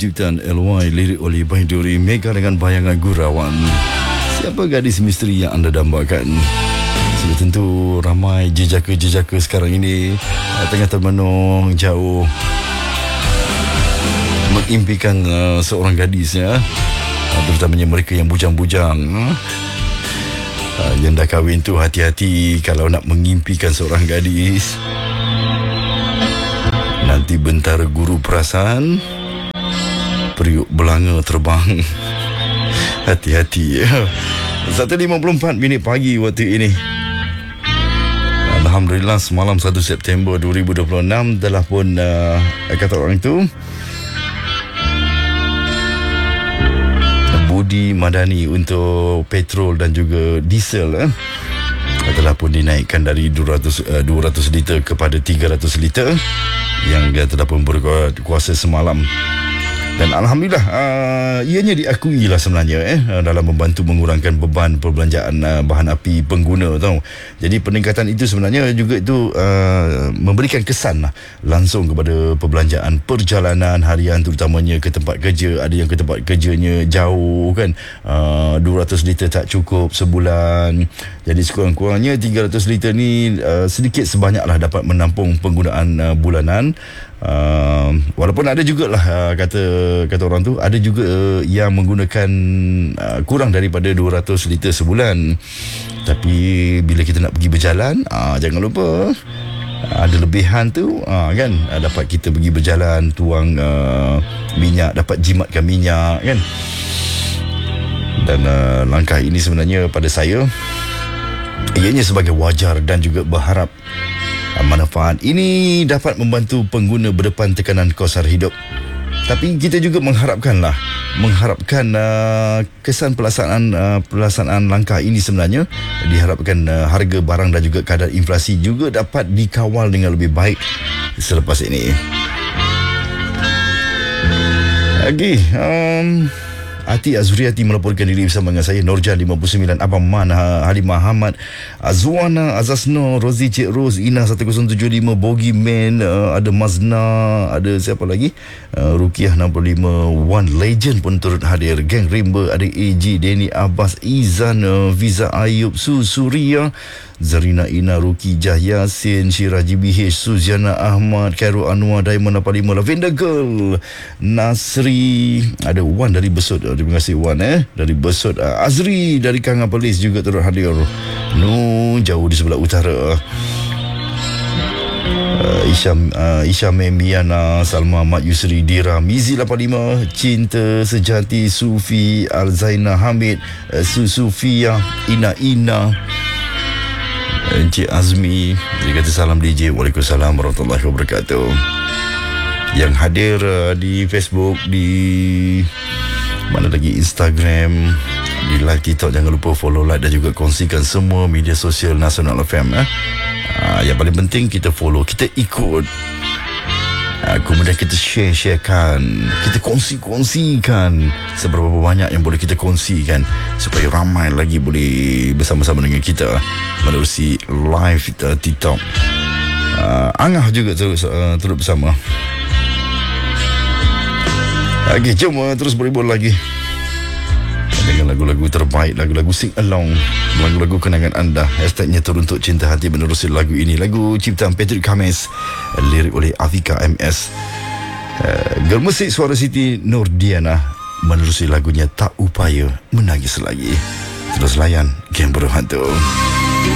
ciptaan LY, lirik oleh Baiduri, Mega dengan bayangan gurauan. Siapa gadis misteri yang anda dambakan? Sudah tentu ramai jejaka-jejaka sekarang ini tengah termenung jauh mengimpikan seorang gadis, ya. Terutamanya mereka yang bujang-bujang. Yang dah kahwin tu hati-hati kalau nak mengimpikan seorang gadis. Nanti bentara guru perasaan, periuk belanga terbang. Hati-hati. 1.54 minit pagi waktu ini. Alhamdulillah, semalam 1 September 2026 telah pun kata orang itu Budi Madani untuk petrol dan juga diesel telah pun dinaikkan dari 200 liter kepada 300 liter yang telah pun berkuasa semalam. Dan Alhamdulillah, ianya diakui lah sebenarnya dalam membantu mengurangkan beban perbelanjaan bahan api pengguna, tahu. Jadi peningkatan itu sebenarnya juga itu memberikan kesan lah, langsung kepada perbelanjaan perjalanan harian, terutamanya ke tempat kerja. Ada yang ke tempat kerjanya jauh kan, 200 liter tak cukup sebulan. Jadi sekurang-kurangnya 300 liter ni sedikit sebanyaklah dapat menampung penggunaan bulanan. Walaupun ada jugalah kata orang tu, ada juga yang menggunakan kurang daripada 200 liter sebulan. Tapi bila kita nak pergi berjalan, jangan lupa ada lebihan tu kan, dapat kita pergi berjalan, tuang minyak, dapat jimatkan minyak kan. Dan langkah ini sebenarnya pada saya ianya sebagai wajar dan juga berharap manfaat ini dapat membantu pengguna berdepan tekanan kos harga hidup. Tapi kita juga mengharapkan kesan pelaksanaan langkah ini sebenarnya diharapkan harga barang dan juga kadar inflasi juga dapat dikawal dengan lebih baik selepas ini. Lagi Ati Azriati melaporkan diri bersama dengan saya, Nurjan 59, Abang Man, Halimah Ahmad, Azwana, Azasno, Rozi, Cik Ros, Ina 1075, Bogi Man, ada Mazna, ada siapa lagi, Rukiah 65, One Legend pun turut hadir, Geng Rimba, ada AG, Denny Abbas, Izan, Viza Ayub, Suria, Zarina Ina, Ruki Jah Yasin, Syirah GBH, Suziana Ahmad, Khairul Anwar, Diamond 85, Lavender Girl, Nasri, ada Wan dari Besut, terima kasih Wan dari Besut, Azri dari Kangan Perlis juga turut hadir, jauh di sebelah utara, Isha Memiana, Salma Mat Yusri, Dira, Mizi 85, Cinta Sejati, Sufi, Alzaina Hamid, Sufia, Ina, Encik Azmi, dia kata salam DJ. Waalaikumsalam warahmatullahi wabarakatuh. Yang hadir di Facebook, di mana lagi, Instagram, di live TikTok, jangan lupa follow, like dan juga kongsikan semua media sosial Nasional FM. Yang paling penting kita follow, kita ikut, kemudian kita sharekan, kita kongsikan seberapa banyak yang boleh kita kongsikan supaya ramai lagi boleh bersama-sama dengan kita menerusi live TikTok. Angah juga turut bersama. Okay, jom terus berhibur lagi dengan lagu-lagu terbaik, lagu-lagu sing along, lagu-lagu kenangan anda. Hashtagnya teruntuk cinta hati menerusi lagu ini. Lagu ciptaan Patrick Khamis, lirik oleh Afika MS. Germesik suara Siti Nurdiana menerusi lagunya Tak Upaya Menangis Lagi. Terus layan Game Berhantu.